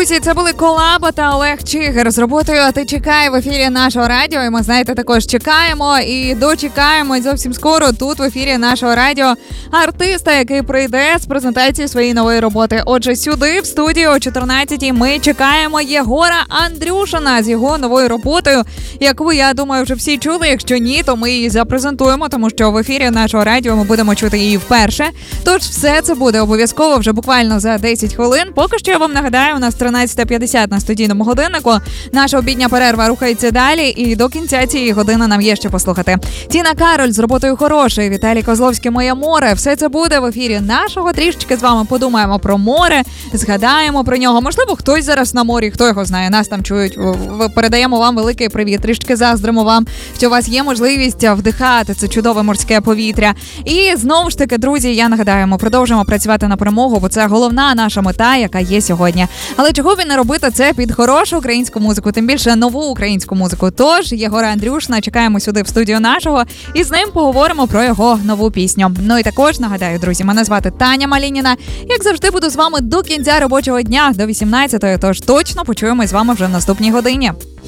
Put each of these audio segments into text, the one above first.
Друзі, це були Колаба та Олег Чигир з роботою «А ти чекай» в ефірі нашого радіо. І ми, знаєте, також чекаємо і дочекаємо зовсім скоро тут в ефірі нашого радіо артиста, який прийде з презентації своєї нової роботи. Отже, сюди, в студію о 14-й, ми чекаємо Єгора Андрюшина з його новою роботою, яку, я думаю, вже всі чули. Якщо ні, то ми її запрезентуємо, тому що в ефірі нашого радіо ми будемо чути її вперше. Тож все це буде обов'язково вже буквально за 10 хвилин. Поки що я вам нагадаю, у нас 13:50 на студійному годиннику. Наша обідня перерва рухається далі, і до кінця цієї години нам є що послухати. Тіна Кароль з роботою «Хороший», Віталій Козловський «Моє море». Все це буде в ефірі нашого. Трішечки з вами подумаємо про море, згадаємо про нього. Можливо, хтось зараз на морі, хто його знає, нас там чують. Передаємо вам великий привіт, трішки заздримо вам, що у вас є можливість вдихати це чудове морське повітря. І знову ж таки, друзі, я нагадаю, ми продовжимо працювати на перемогу, бо це головна наша мета, яка є сьогодні. Але чого б і не робити це під хорошу українську музику, тим більше нову українську музику. Тож, Єгора Андрюшина чекаємо сюди в студію нашого і з ним поговоримо про його нову пісню. Ну і також нагадаю, друзі, мене звати Таня Малініна. Як завжди, буду з вами до кінця робочого дня, до 18-ї, тож точно почуємось з вами вже в наступній годині.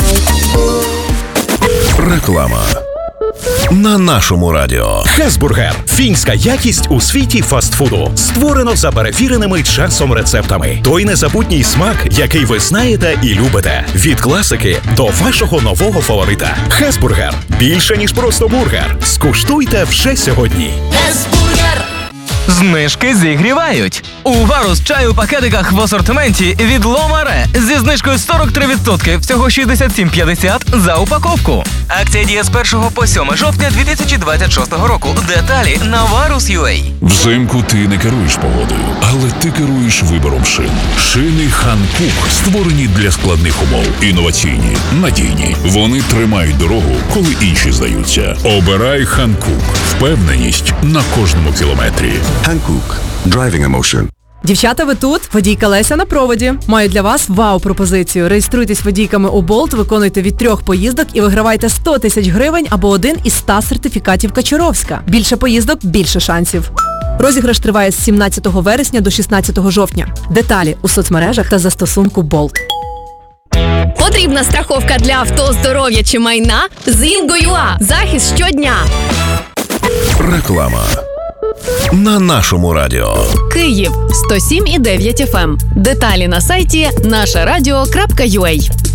Реклама на нашому радіо. Хесбургер – фінська якість у світі фастфуду. Створено за перевіреними часом рецептами. Той незабутній смак, який ви знаєте і любите. Від класики до вашого нового фаворита. Хесбургер – більше, ніж просто бургер. Скуштуйте вже сьогодні. Хесбургер! Знижки зігрівають. У Варус чай у пакетиках в асортименті від Ломаре зі знижкою 43%, всього 67,50 за упаковку. Акція діє з 1 по 7 жовтня 2026 року. Деталі на Varus.ua. Взимку ти не керуєш погодою, але ти керуєш вибором шин. Шини Ханкук створені для складних умов. Інноваційні, надійні. Вони тримають дорогу, коли інші здаються. Обирай Ханкук. Впевненість на кожному кілометрі. Hankook. Driving emotion. Дівчата, ви тут? Водійка Леся на проводі. Маю для вас вау-пропозицію. Реєструйтесь водійками у Болт, виконуйте від 3 поїздок і вигравайте 100 тисяч гривень або один із 100 сертифікатів Качуровська. Більше поїздок – більше шансів. Розіграш триває з 17 вересня до 16 жовтня. Деталі у соцмережах та застосунку Болт. Потрібна страховка для авто, здоров'я чи майна? З Інго.ua. Захист щодня. Реклама на нашому радіо. Київ 107,9 FM. Деталі на сайті нашарадіо.ua.